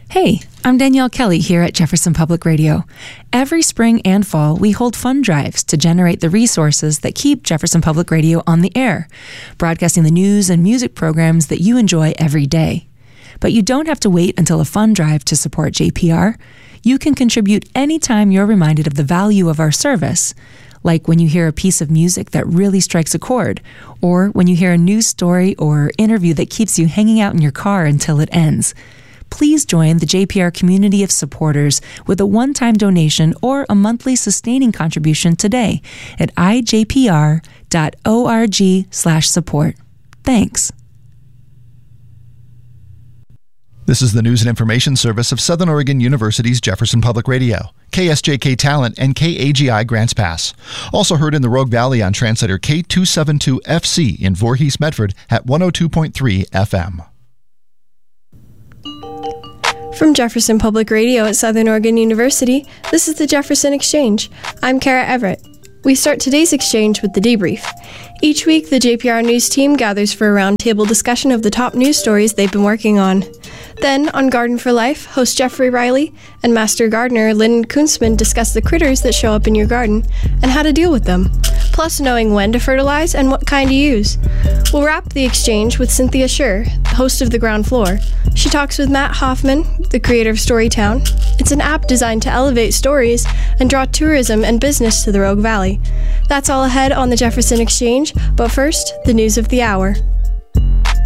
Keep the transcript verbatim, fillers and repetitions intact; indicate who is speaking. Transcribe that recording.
Speaker 1: Hey, I'm Danielle Kelly here at Jefferson Public Radio. Every spring and fall, we hold fund drives to generate the resources that keep Jefferson Public Radio on the air, broadcasting the news and music programs that you enjoy every day. But you don't have to wait until a fund drive to support J P R. You can contribute anytime you're reminded of the value of our service, like when you hear a piece of music that really strikes a chord, or when you hear a news story or interview that keeps you hanging out in your car until it ends. Please join the J P R community of supporters with a one-time donation or a monthly sustaining contribution today at ijpr.org slash support. Thanks.
Speaker 2: This is the News and Information Service of Southern Oregon University's Jefferson Public Radio, K S J K Talent, and K A G I Grants Pass. Also heard in the Rogue Valley on translator K two seventy-two F C in Voorhees, Medford at one oh two point three F M.
Speaker 3: From Jefferson Public Radio at Southern Oregon University, this is the Jefferson Exchange. I'm Kara Everett. We start today's exchange with the debrief. Each week, the J P R News team gathers for a roundtable discussion of the top news stories they've been working on. Then, on Garden for Life, host Jeffrey Riley and Master Gardener Lynn Kunzman discuss the critters that show up in your garden and how to deal with them, plus knowing when to fertilize and what kind to use. We'll wrap the exchange with Cynthia Schur, the host of The Ground Floor. She talks with Matt Hoffman, the creator of Storytown. It's an app designed to elevate stories and draw tourism and business to the Rogue Valley. That's all ahead on the Jefferson Exchange, but first, the news of the hour.